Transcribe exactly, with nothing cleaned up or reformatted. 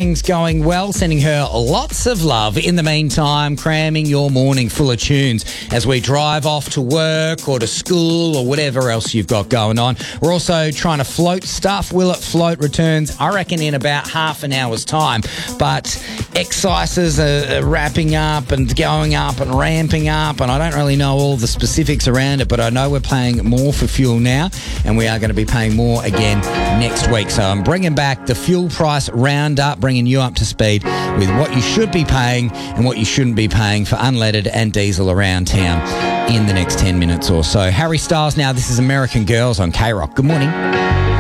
everything's going well. Sending her lots of love. In the meantime, cramming your morning full of tunes as we drive off to work or to school or whatever else you've got going on. We're also trying to float stuff. Will It Float returns, I reckon, in about half an hour's time. But excises are wrapping up and going up and ramping up, and I don't really know all the specifics around it, but I know we're paying more for fuel now, and we are going to be paying more again next week. So I'm bringing back the fuel price roundup, bringing you up to speed with what you should be paying and what you shouldn't be paying for unleaded and diesel around town in the next ten minutes or so. Harry Styles now. This is American Girls on K-Rock. Good morning.